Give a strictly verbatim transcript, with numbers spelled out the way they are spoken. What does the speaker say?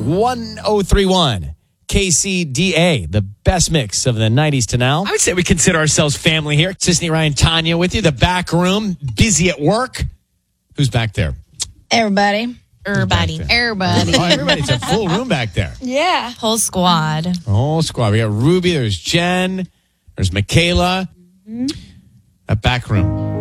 one oh three point one K C D A, the best mix of the nineties to now. I would say we consider ourselves family here. Sisney, Ryan, Tanya with you. The back room, busy at work. Who's back there? Everybody. Everybody. Everybody. Oh, everybody. It's a full room back there. Yeah. Whole squad. Whole squad. We got Ruby. There's Jen. There's Michaela. Mm-hmm. That back room.